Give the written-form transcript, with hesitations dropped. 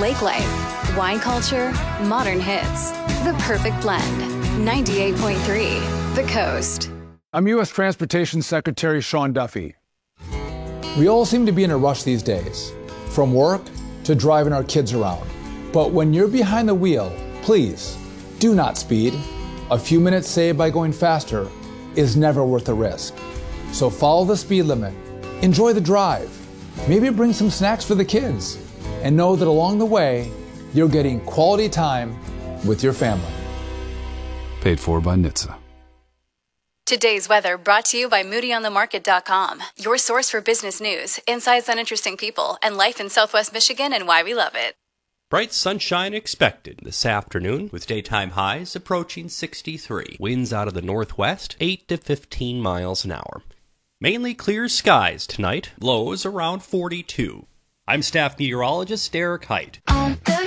lake life, wine culture, modern hits. The perfect blend. 98.3 The Coast. I'm U.S. Transportation Secretary Sean Duffy. We all seem to be in a rush these days, from work to driving our kids around. But when you're behind the wheel, please do not speed. A few minutes saved by going faster is never worth the risk. So follow the speed limit, enjoy the drive, maybe bring some snacks for the kids, and know that along the way, you're getting quality time with your family. Paid for by NHTSA. Today's weather brought to you by MoodyOnTheMarket.com, your source for business news, insights on interesting people, and life in Southwest Michigan and why we love it. Bright sunshine expected this afternoon, with daytime highs approaching 63. Winds out of the northwest, 8 to 15 miles an hour. Mainly clear skies tonight, lows around 42. I'm staff meteorologist Derek Height.